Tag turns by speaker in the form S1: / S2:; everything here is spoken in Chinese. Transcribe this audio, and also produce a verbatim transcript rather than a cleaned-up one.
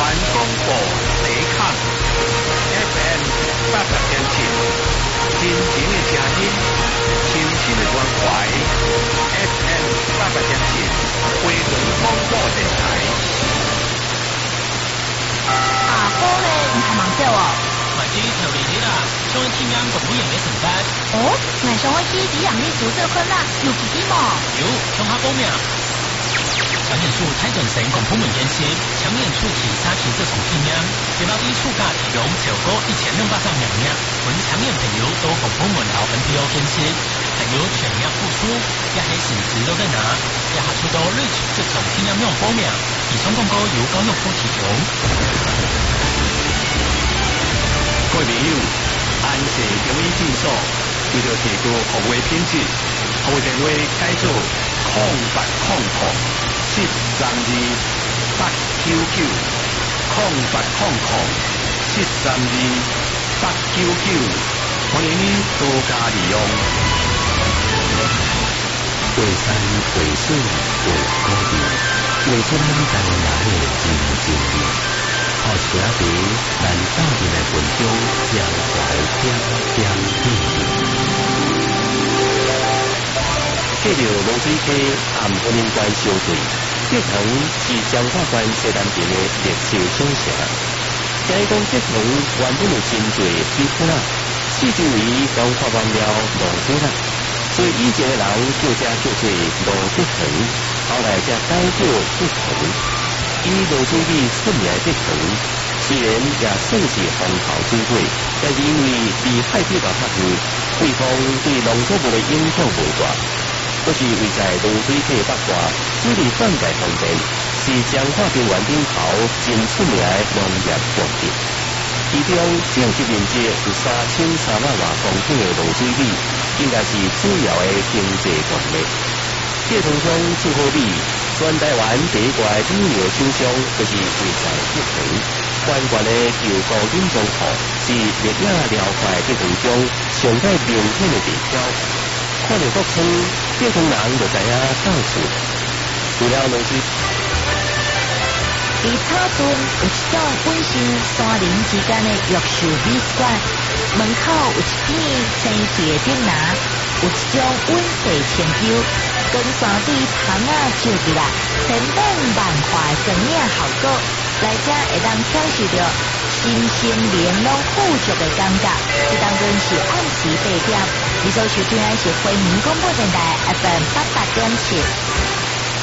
S1: 广播地抗 F M 八十点七，真情的声音，清新的关怀 F M 八十点七，回龙广播电台。
S2: 啊，好嘞，你还忙叫哦？
S3: 我这头里的啦，上去央广播也没承担。
S2: 哦，我上去比人力宿舍困啦，有几点么？
S3: 有，上下报名。强眼处台转成广播门研习，强眼处体擦皮这种片样，接到第一处价提供超过一千两百张名额，本强眼朋友都广播门后 N P O 研习，朋友全额付出，也还是值得的拿，也下出到瑞取这种片样用报名，以上广告由高用户提供。
S1: 各位朋友，安社中医诊所为了提高服务品质，服务电话改做空八空空七三二八九九，空八空空七三二八九九，欢迎你多加利用。
S4: 为山为水为高地，为出咱台湾人的真经历。好车茶，咱斗阵来分享，将来点点滴滴。介绍龙水溪和婚姻关相对，这层是彰化县西南边的历史小城。听讲这层原本有真侪水库啦，四周围都发完了农夫啦，所以以前的人叫这叫做罗竹藤，后来才改叫竹藤。以罗水里出名的竹藤，虽然也算是风头水果，但是因为离海比较较远，对方对农作物的影响无大。都是位在龙水溪北岸，水利灌溉方便，是彰化平原顶头真出名的农业国地。其中种植面积有三千三百多公顷的龙水米，应该是主要的经济动力。这当中出好米，全台湾第一块米苗厂商就是位在竹藤，关关的旧高引种户是烈亚辽阔这当中上界明显的地标。看到国村，这村人就知影到处。除了龙水，
S2: 伫草屯有一种本身山林之间的玉树美术馆，门口有一片青铁顶拿，有一种温水千秋，跟山地窗啊照起来，千变万化的光影效果，来者会当享受到心心连拢富足的感觉。这当中是暗时八点。你所收听的是回民广播电台 F M 八八点七。